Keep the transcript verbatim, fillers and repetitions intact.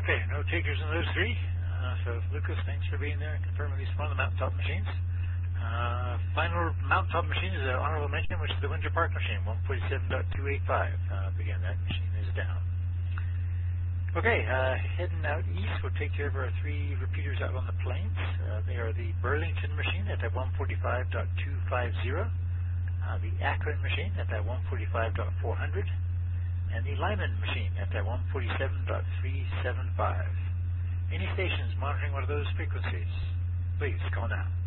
Okay, no takers in those three. Uh, so, Lucas, thanks for being there and confirming these one of the mountaintop machines. Uh, final mountaintop machine is an honorable mention, which is the Windsor Park machine, one forty-seven point two eighty-five. Uh, again, that machine is down. Okay, uh, heading out east, we'll take care of our three repeaters out on the plains. Uh, they are the Burlington machine at that one forty-five point two five zero, uh, the Akron machine at that one forty-five point four hundred, and the Lyman machine at that one forty-seven point three seven five. Any stations monitoring one of those frequencies, please call now.